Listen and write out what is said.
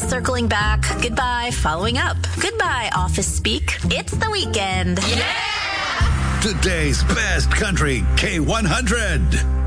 circling back. Goodbye, following up. Goodbye, office speak. It's the weekend. Yeah! Today's best country K100.